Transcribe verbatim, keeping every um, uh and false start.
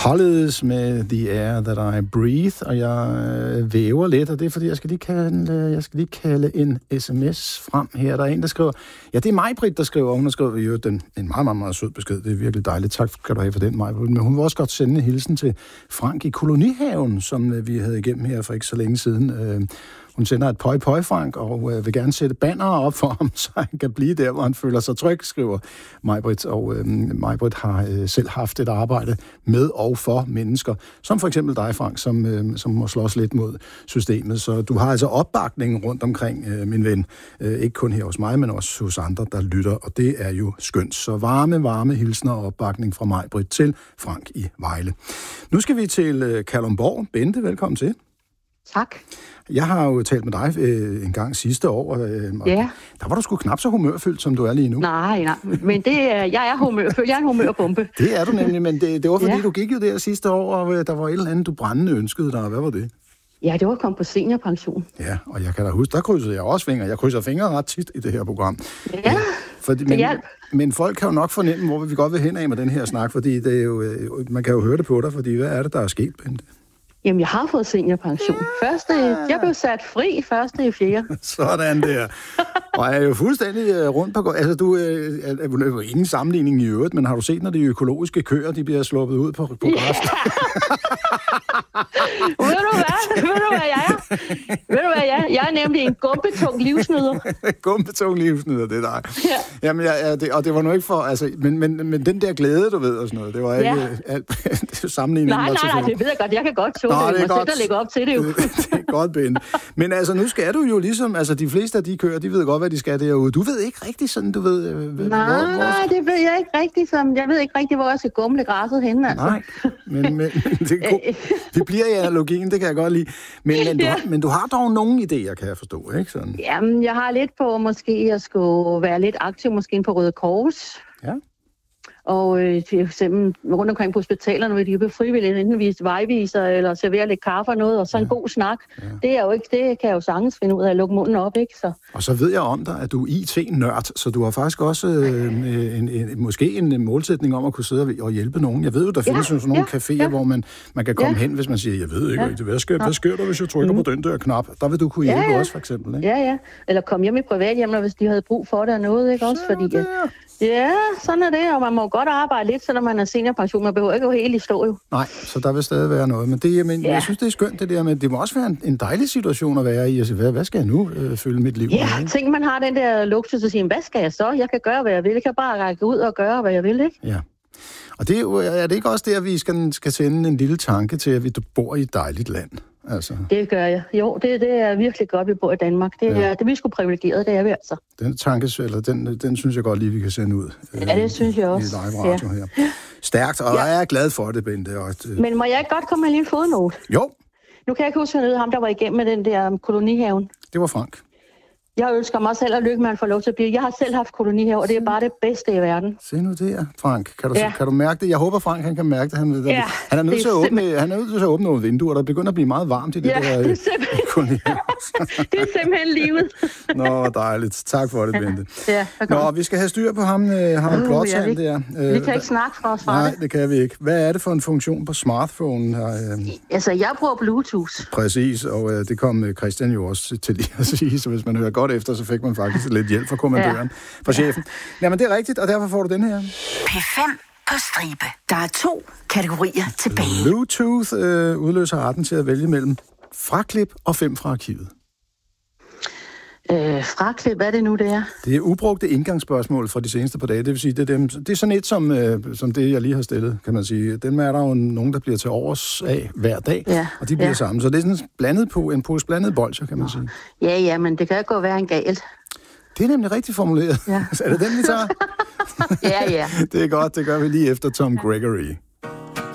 Hollis med The Air That I Breathe, og jeg øh, væver lidt, og det er fordi, jeg skal lige kalde, jeg skal lige kalde en sms frem her. Der er en, der skriver, ja, det er Maj-Britt, der skriver, hun har skrevet jo den, en meget, meget, meget sød besked, det er virkelig dejligt, tak skal du have for den, Maj-Britt, men hun vil også godt sende en hilsen til Frank i Kolonihaven, som øh, vi havde igennem her for ikke så længe siden. Øh, Hun sender et pøj pøj Frank, og øh, vil gerne sætte bannere op for ham, så han kan blive der, hvor han føler sig tryg, skriver Maj-Britt. Og øh, Maj-Britt har øh, selv haft et arbejde med og for mennesker, som for eksempel dig, Frank, som, øh, som må slås lidt mod systemet. Så du har altså opbakningen rundt omkring, øh, min ven. Øh, ikke kun her hos mig, men også hos andre, der lytter, og det er jo skønt. Så varme, varme hilsner og opbakning fra Maj-Britt til Frank i Vejle. Nu skal vi til øh, Kalundborg. Bente, velkommen til. Tak. Jeg har jo talt med dig øh, en gang sidste år, øh, og ja. Der var du sgu knap så humørfyldt, som du er lige nu. Nej, nej, men det er, jeg er humørfyldt. Jeg er en humørbombe. Det er du nemlig, men det, det var fordi, ja. du gik jo der sidste år, og der var et eller andet, du brændende ønskede dig. Hvad var det? Ja, det var at komme på seniorpension. Ja, og jeg kan da huske, der krydsede jeg også fingre. Jeg krydser fingre ret tit i det her program. Ja, fordi, det men, hjælp. Men folk kan jo nok fornemme, hvor vi godt vil hen af med den her snak, fordi det er jo, man kan jo høre det på dig, fordi hvad er det, der er sket, Bente? Jamen, jeg har fået seniorpension. Første, jeg blev sat fri første i fjerde. Sådan der. Og jeg er jo fuldstændig rundt på... Altså, du øh, er jo ingen sammenligning i øvrigt, men har du set, når de økologiske køer, de bliver sluppet ud på, på græs? Ved du hvad? Ved du hvad jeg er? Ved du hvad jeg er? Jeg er nemlig en gumpetung livsnyder. Gumpetung livsnyder, det er dig. Ja. Jamen, ja, ja, det, og det var nu ikke for... Altså, men, men, men den der glæde, du ved, og sådan noget, det var ikke ja. alt sammenligning. Nej, nej, nej, det ved jeg godt. Jeg kan godt tåle det. Det er godt. Jeg lægge op til det jo. Det, det er godt, Bente. Men altså, nu skal du jo ligesom... Altså, de fleste af de køer, de ved godt, hvad de skal derude. Du ved ikke rigtig sådan, du ved... Øh, nej, hvor, hvor... nej, det ved jeg ikke rigtig. Som, jeg ved ikke rigtig, hvor jeg skal gumle græsset henne, altså. Nej, men, men det, er god. Det bliver i analogien, det kan jeg godt lide. Men, men, du, ja. har, men du har dog nogle idéer, kan jeg forstå, ikke sådan? Jamen, jeg har lidt på måske at skulle være lidt aktiv, måske på Røde Kors. Ja. Og øh, for eksempel rundt omkring på hospitalerne, hvor de er frivillige, enten vise vejviser eller servere lidt kaffe og noget, og så en ja. god snak. Ja. Det er jo ikke, det kan jeg jo sagtens finde ud af at lukke munden op, ikke? Så. Og så ved jeg om dig, at du er I T-nørd, så du har faktisk også øh, en, en, måske en målsætning om at kunne sidde og hjælpe nogen. Jeg ved jo, der findes ja. jo sådan nogle ja. caféer, ja. hvor man, man kan komme ja. hen, hvis man siger, jeg ved ikke, ja. hvad, sker, hvad sker der, hvis jeg trykker mm. på den der knap? Der vil du kunne hjælpe ja, ja. også, for eksempel, ikke? Ja, ja. Eller komme hjem i privathjem, hvis de havde brug for det og noget, ikke? Også fordi... Det. Ja, sådan er det, og man må godt arbejde lidt, selvom man er seniorpension. Man behøver ikke jo helt i stå, jo. Nej, så der vil stadig være noget. Men, det, men ja. jeg synes, det er skønt, det der med, det må også være en, en dejlig situation at være i. Altså, hvad, hvad skal jeg nu øh, følge mit liv? Ja, med, tænk, man har den der luksus at sige, hvad skal jeg så? Jeg kan gøre, hvad jeg vil. Jeg kan bare række ud og gøre, hvad jeg vil, ikke? Ja. Og det er, jo, er det ikke også der, vi skal, skal sende en lille tanke til, at vi bor i et dejligt land? Altså. Det gør jeg. Jo, det, det er virkelig godt, vi bor i Danmark. Det er, ja. det, vi er sgu privilegeret, det er vi altså. Den tankes, eller den, den synes jeg godt lige, vi kan sende ud. Ja, det øh, synes jeg også. I live radio ja. her. Stærkt, og ja. jeg er glad for det, Bente. Og et, øh... Men må jeg ikke godt komme med en lille fodnote? Jo. Nu kan jeg ikke huske noget ham, der var igennem med den der kolonihaven. Det var Frank. Jeg ønsker mig selv at lykke med, at han får lov til at blive. Jeg har selv haft kolonihave, og det er bare det bedste i verden. Se nu det, Frank. Kan du, ja. kan du mærke det? Jeg håber, Frank han kan mærke det. Han, ja, han er nødt til at åbne, han er nødt til at åbne nogle vinduer, der begynder at blive meget varmt i det ja, der det er simpelthen, det er simpelthen livet. Nå, dejligt. Tak for det, Bente. Ja, Nå, vi skal have styr på ham, ham uh, Blåtand ja, der. Vi kan ikke snakke fra os fra Nej, det. det kan vi ikke. Hvad er det for en funktion på smartphone her? Altså, jeg bruger Bluetooth. Præcis, og uh, det kom Christian jo også til lige at sige, så hvis man hører godt efter, så fik man faktisk lidt hjælp fra kommandøren, ja. fra chefen. Jamen, det er rigtigt, og derfor får du den her. P fem på stribe. Der er to kategorier tilbage. Bluetooth øh, udløser retten til at vælge mellem fraklip og fem fra arkivet. Øh, fraklip, hvad er det nu, det er? Det er ubrugte indgangsspørgsmål fra de seneste par dage. Det vil sige, det er, dem, det er sådan et som, øh, som det, jeg lige har stillet, kan man sige. Dem er der jo nogen, der bliver til overs af hver dag, ja. og de bliver ja. sammen. Så det er sådan blandet på, en pose blandet bolcher, kan man sige. Ja, ja, men det kan jo gå være en galt. Det er nemlig rigtigt formuleret. Ja. Er det den, vi tager? ja, ja. Det er godt, det gør vi lige efter Tom Gregory.